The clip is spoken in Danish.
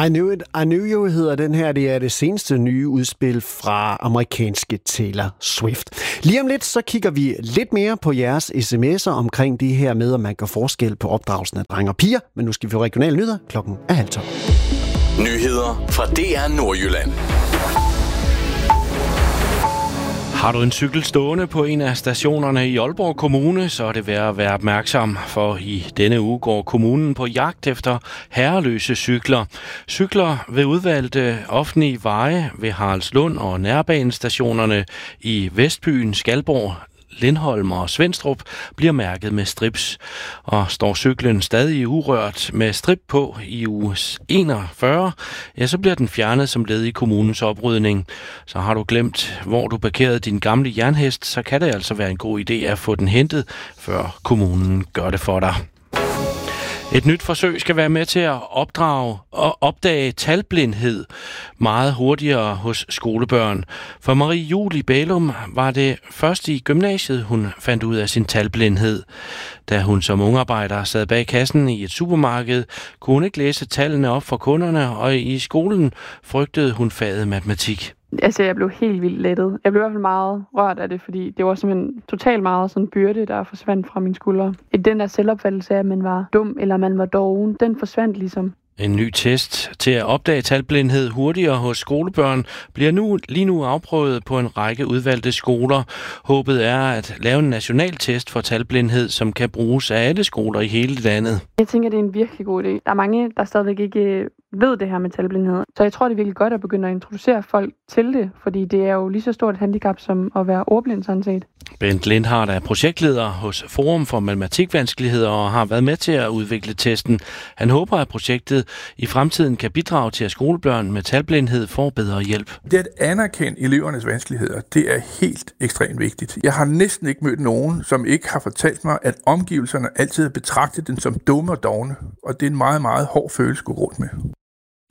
I Knew You hedder den her. Det er det seneste nye udspil fra amerikanske Taylor Swift. Lige om lidt, så kigger vi lidt mere på jeres sms'er omkring det her med, at man gør forskel på opdragelsen af drenge og piger. Men nu skal vi få regionale nyheder. Klokken er 11:30. Nyheder fra DR Nordjylland. Har du en cykel stående på en af stationerne i Aalborg Kommune, så er det værd at være opmærksom, for i denne uge går kommunen på jagt efter herreløse cykler. Cykler ved udvalgte offentlige veje ved Haraldslund og nærbanestationerne i Vestbyen, Skalborg, Lindholm og Svenstrup bliver mærket med strips. Og står cyklen stadig urørt med strip på i uge 41, ja, så bliver den fjernet som led i kommunens oprydning. Så har du glemt, hvor du parkerede din gamle jernhest, så kan det altså være en god idé at få den hentet, før kommunen gør det for dig. Et nyt forsøg skal være med til at opdage talblindhed meget hurtigere hos skolebørn. For Marie Julie Bælum var det først i gymnasiet, hun fandt ud af sin talblindhed. Da hun som ungarbejder sad bag kassen i et supermarked, kunne hun ikke læse tallene op for kunderne, og i skolen frygtede hun faget matematik. Altså, jeg blev helt vildt lettet. Jeg blev i hvert fald meget rørt af det, fordi det var simpelthen totalt meget sådan en byrde, der forsvandt fra mine skuldre. Den der selvopfattelse af, at man var dum eller man var doven, den forsvandt ligesom. En ny test til at opdage talblindhed hurtigere hos skolebørn bliver lige nu afprøvet på en række udvalgte skoler. Håbet er at lave en national test for talblindhed, som kan bruges af alle skoler i hele landet. Jeg tænker, det er en virkelig god idé. Der er mange, der stadigvæk ikke ved det her med talblindhed. Så jeg tror, det er virkelig godt at begynde at introducere folk til det, fordi det er jo lige så stort et handicap som at være ordblind sådan set. Bent Lindhardt er projektleder hos Forum for Matematikvanskeligheder og har været med til at udvikle testen. Han håber, at projektet i fremtiden kan bidrage til, at skolebørn med talblindhed får bedre hjælp. Det at anerkende elevernes vanskeligheder, det er helt ekstremt vigtigt. Jeg har næsten ikke mødt nogen, som ikke har fortalt mig, at omgivelserne altid har betragtet den som dumme og dovne, og det er en meget, meget hård følelse at gå rundt med.